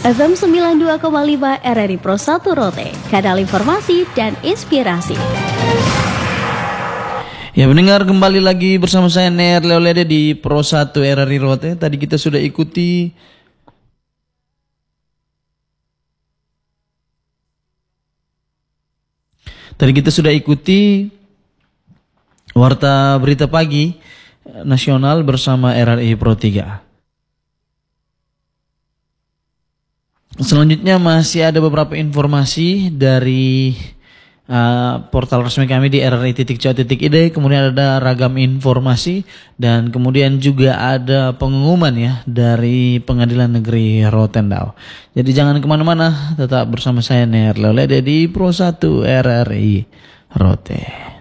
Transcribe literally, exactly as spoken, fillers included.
F M sembilan puluh dua koma lima R R I Pro satu Rote, kanal informasi dan inspirasi. Ya, mendengar kembali lagi bersama saya Ner Leolede di Pro satu R R I Rote. Tadi kita sudah ikuti Tadi kita sudah ikuti Warta Berita Pagi Nasional bersama R R I Pro tiga. Selanjutnya masih ada beberapa informasi dari uh, portal resmi kami di r r i titik co titik i d. Kemudian ada ragam informasi dan kemudian juga ada pengumuman ya dari Pengadilan Negeri Rotendao. Jadi jangan kemana-mana, tetap bersama saya Ner Leolede di Pro satu R R I Rote.